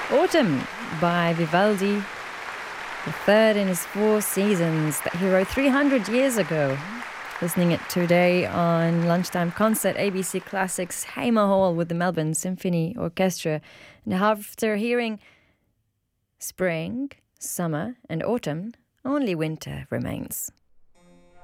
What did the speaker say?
Autumn by Vivaldi, the third in his 4 seasons that he wrote 300 years ago. Listening it today on Lunchtime Concert, ABC Classics, Hamer Hall with the Melbourne Symphony Orchestra. And after hearing spring, summer and autumn, only winter remains.